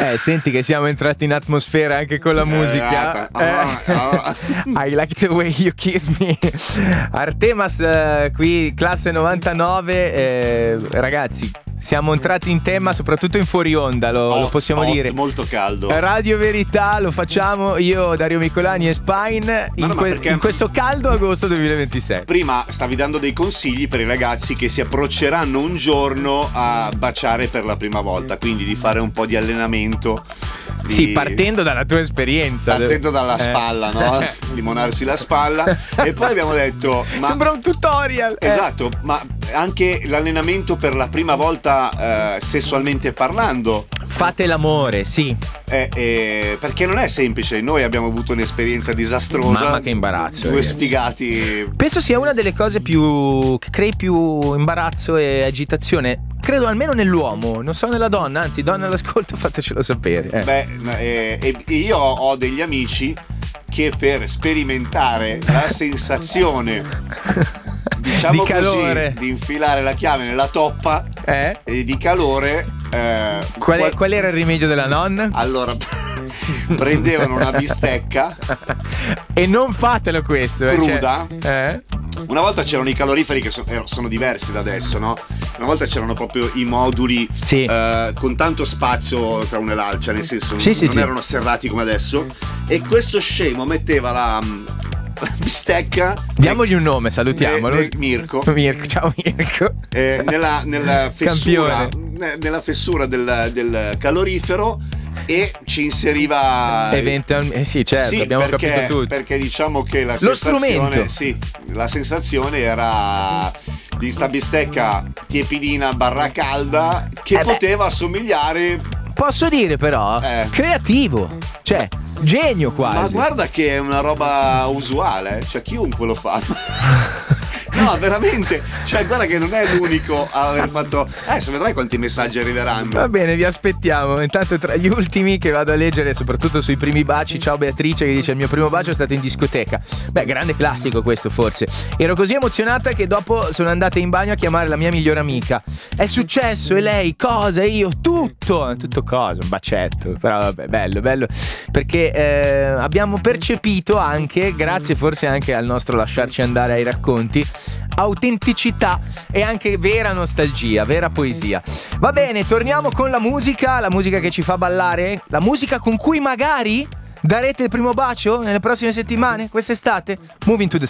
Senti che siamo entrati in atmosfera anche con la musica. I like the way you kiss me. Artemas, qui classe 99, ragazzi. Siamo entrati in tema soprattutto in fuori onda, lo possiamo dire. Molto caldo. Radio Verità, lo facciamo io, Dario Micolani e Spine in questo caldo agosto 2026. Prima stavi dando dei consigli per i ragazzi che si approcceranno un giorno a baciare per la prima volta, quindi di fare un po' di allenamento. Sì, partendo dalla tua esperienza. Partendo dalla spalla, no? Limonarsi la spalla. E poi abbiamo detto sembra un tutorial. Esatto, ma anche l'allenamento per la prima volta sessualmente parlando. Fate l'amore, sì. Perché non è semplice. Noi abbiamo avuto un'esperienza disastrosa. Mamma che imbarazzo. Due sfigati. Penso sia una delle cose che crei più imbarazzo e agitazione. Credo almeno nell'uomo, non so nella donna. Anzi, donna all'ascolto, fatecelo sapere. Io ho degli amici che per sperimentare la sensazione, diciamo di calore, così, di infilare la chiave nella toppa e di calore. Qual era il rimedio della nonna? Allora prendevano una bistecca e non fatelo questo cruda. Una volta c'erano i caloriferi che sono diversi da adesso, no? Una volta c'erano proprio i moduli con tanto spazio tra uno e l'altro, cioè nel senso non erano serrati come adesso. E questo scemo metteva la bistecca. Diamogli un nome, salutiamolo. Mirko. Ciao Mirko. Nella fessura del calorifero e ci inseriva eventualmente abbiamo capito tutto. Perché diciamo che la sensazione era di sta bistecca tiepidina barra calda che poteva assomigliare, posso dire però, creativo, cioè genio quasi. Ma guarda che è una roba usuale, cioè chiunque lo fa. No, veramente, cioè guarda che non è l'unico a aver fatto. Adesso vedrai quanti messaggi arriveranno. Va bene, vi aspettiamo. Intanto tra gli ultimi che vado a leggere, soprattutto sui primi baci, ciao Beatrice che dice: il mio primo bacio è stato in discoteca. Beh, grande classico questo forse. Ero così emozionata che dopo sono andata in bagno a chiamare la mia migliore amica. È successo, e lei cosa? E io tutto cosa, un bacetto. Però vabbè, bello perché abbiamo percepito anche, grazie forse anche al nostro lasciarci andare ai racconti, autenticità e anche vera nostalgia, vera poesia. Va bene, torniamo con la musica che ci fa ballare, la musica con cui magari darete il primo bacio nelle prossime settimane, quest'estate. Moving to the